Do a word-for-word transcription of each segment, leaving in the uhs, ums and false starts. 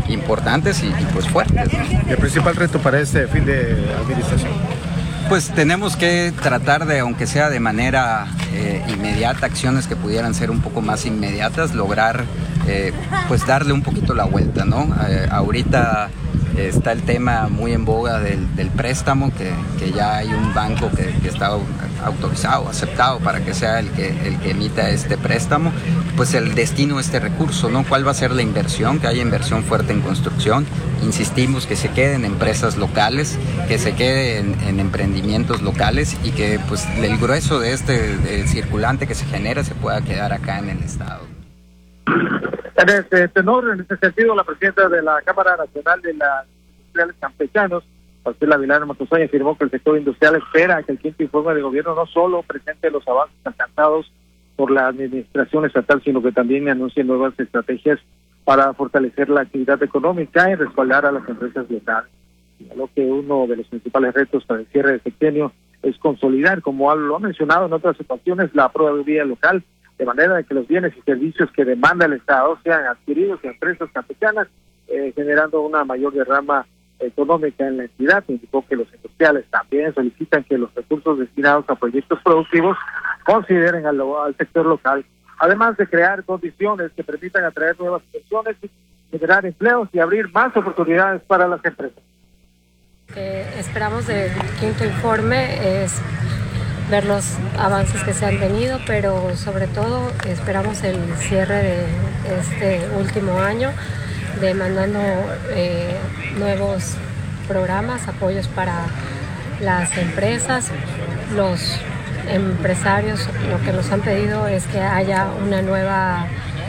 importantes y, y pues fuertes, ¿no? ¿Y el principal reto para este fin de administración? Pues tenemos que tratar de, aunque sea de manera eh, inmediata, acciones que pudieran ser un poco más inmediatas, lograr eh, pues darle un poquito la vuelta, ¿no? Eh, ahorita eh, está el tema muy en boga del, del préstamo, que, que ya hay un banco que, que está autorizado, aceptado para que sea el que, el que emita este préstamo. Pues el destino de este recurso, ¿no? ¿Cuál va a ser la inversión? Que haya inversión fuerte en construcción. Insistimos que se quede en empresas locales, que se quede en, en emprendimientos locales y que pues el grueso de este de circulante que se genera se pueda quedar acá en el estado. En este tenor, en este sentido, la presidenta de la Cámara Nacional de las Industriales Campechanos, Marcela Vilar Matosaña, afirmó que el sector industrial espera que el quinto informe de gobierno no solo presente los avances alcanzados por la administración estatal, sino que también anuncie nuevas estrategias para fortalecer la actividad económica y respaldar a las empresas locales. Lo que uno de los principales retos para el cierre de sexenio es consolidar, como lo ha mencionado en otras ocasiones, la proveeduría local, de manera que los bienes y servicios que demanda el Estado sean adquiridos en empresas campechanas, eh, generando una mayor derrama económica en la entidad. Indicó que los industriales también solicitan que los recursos destinados a proyectos productivos consideren al, al sector local, además de crear condiciones que permitan atraer nuevas inversiones, generar empleos y abrir más oportunidades para las empresas. Lo que esperamos del quinto informe es ver los avances que se han tenido, pero sobre todo esperamos el cierre de este último año, demandando eh, nuevos programas, apoyos para las empresas. Los empresarios lo que nos han pedido es que haya una nueva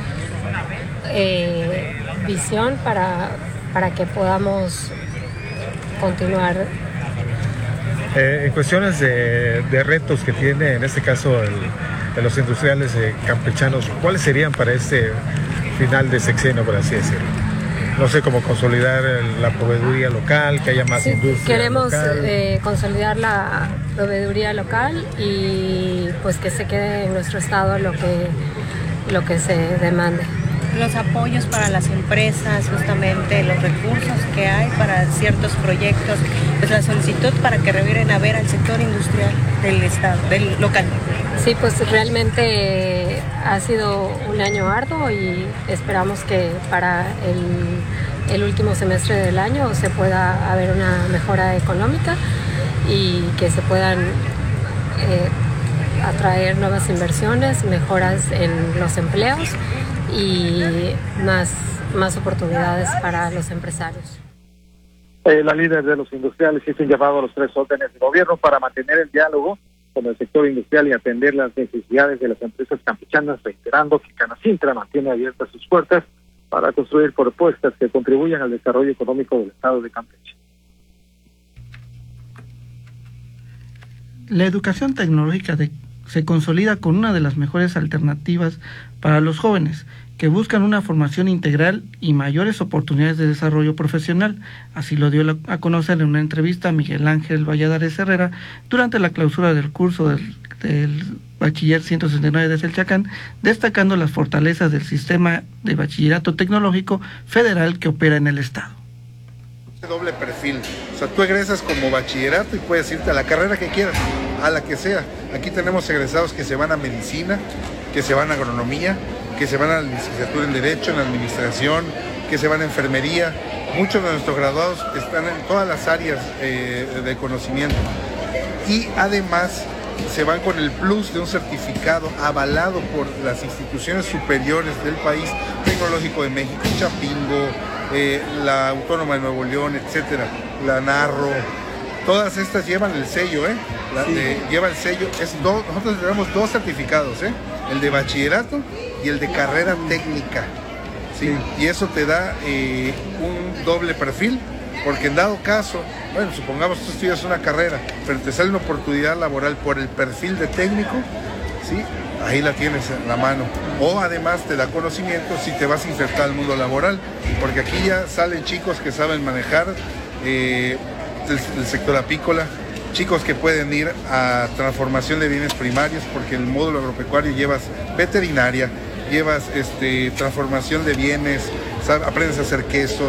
eh, visión para, para que podamos continuar. Eh, en cuestiones de, de retos que tiene, en este caso, el, de los industriales eh, campechanos, ¿cuáles serían para este final de sexenio, por así decirlo? No sé, cómo consolidar la proveeduría local, que haya más sí, industria queremos local. Eh, consolidar la proveeduría local y pues que se quede en nuestro estado lo que, lo que se demande. Los apoyos para las empresas, justamente los recursos que hay para ciertos proyectos, pues la solicitud para que reviren a ver al sector industrial del estado, del local. Sí, pues realmente ha sido un año arduo y esperamos que para el, el último semestre del año se pueda haber una mejora económica y que se puedan eh, atraer nuevas inversiones, mejoras en los empleos y más, más oportunidades para los empresarios. Eh, la líder de los industriales hizo un llamado a los tres órdenes de gobierno para mantener el diálogo con el sector industrial y atender las necesidades de las empresas campechanas, reiterando que Canacintra mantiene abiertas sus puertas para construir propuestas que contribuyan al desarrollo económico del estado de Campeche. La educación tecnológica de, se consolida con una de las mejores alternativas para los jóvenes que buscan una formación integral y mayores oportunidades de desarrollo profesional. Así lo dio a conocer en una entrevista a Miguel Ángel Valladares Herrera durante la clausura del curso del, del Bachiller ciento sesenta y nueve de Selchacán, destacando las fortalezas del sistema de bachillerato tecnológico federal que opera en el estado. Doble perfil, o sea, tú egresas como bachillerato y puedes irte a la carrera que quieras, a la que sea. Aquí tenemos egresados que se van a medicina, que se van a agronomía, que se van a la licenciatura en Derecho, en Administración, que se van a Enfermería. Muchos de nuestros graduados están en todas las áreas eh, de conocimiento. Y además se van con el plus de un certificado avalado por las instituciones superiores del país, Tecnológico de México, Chapingo, eh, la Autónoma de Nuevo León, etcétera, la Narro. Todas estas llevan el sello, ¿eh? La, sí. de, lleva el sello. Es do, nosotros tenemos dos certificados, ¿eh? El de bachillerato y el de carrera técnica, ¿sí? Sí. Y eso te da eh, un doble perfil, porque en dado caso, bueno, supongamos que tú estudias una carrera, pero te sale una oportunidad laboral por el perfil de técnico, ¿sí? Ahí la tienes en la mano. O además te da conocimiento si te vas a insertar al mundo laboral, porque aquí ya salen chicos que saben manejar eh, el, el sector apícola, chicos que pueden ir a transformación de bienes primarios, porque en el módulo agropecuario llevas veterinaria, llevas este, transformación de bienes, ¿sabes? Aprendes a hacer quesos,